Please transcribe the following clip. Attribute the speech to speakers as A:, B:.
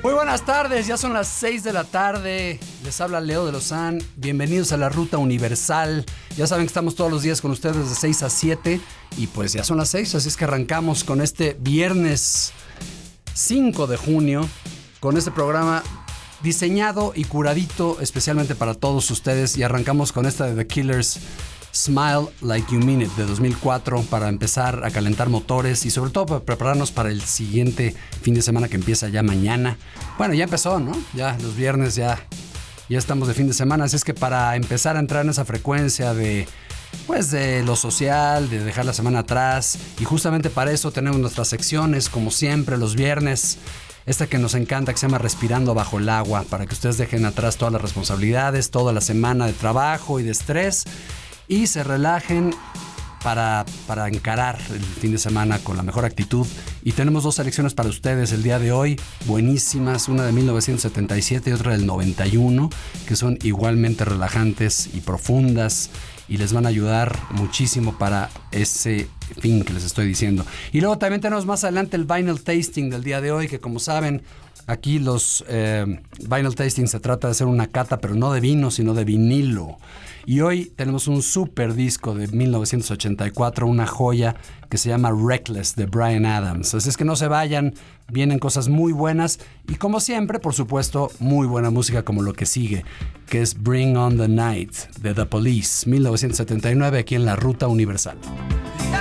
A: Muy buenas tardes, ya son las 6 de la tarde. Les habla Leo de Lozán. Bienvenidos a la Ruta Universal. Ya saben que estamos todos los días con ustedes de 6 a 7. Y pues ya son las 6, así es que arrancamos con este viernes 5 de junio. Con este programa diseñado y curadito especialmente para todos ustedes. Y arrancamos con esta de The Killers, Smile Like You Mean It, de 2004, para empezar a calentar motores y sobre todo para prepararnos para el siguiente fin de semana que empieza ya mañana. Bueno, ya empezó, ¿no? Ya los viernes ya estamos de fin de semana, así es que para empezar a entrar en esa frecuencia de lo social, de dejar la semana atrás, y justamente para eso tenemos nuestras secciones, como siempre, los viernes. Esta que nos encanta, que se llama Respirando Bajo el Agua, para que ustedes dejen atrás todas las responsabilidades, toda la semana de trabajo y de estrés, y se relajen para encarar el fin de semana con la mejor actitud. Y tenemos dos selecciones para ustedes el día de hoy, buenísimas, una de 1977 y otra del 91, que son igualmente relajantes y profundas y les van a ayudar muchísimo para ese fin que les estoy diciendo. Y luego también tenemos más adelante el Vinyl Tasting del día de hoy, que como saben, aquí los Vinyl Tasting se trata de hacer una cata, pero no de vino, sino de vinilo. Y hoy tenemos un super disco de 1984, una joya que se llama Reckless, de Bryan Adams. Así es que no se vayan, vienen cosas muy buenas y, como siempre, por supuesto, muy buena música como lo que sigue, que es Bring on the Night de The Police, 1979, aquí en la Ruta Universal.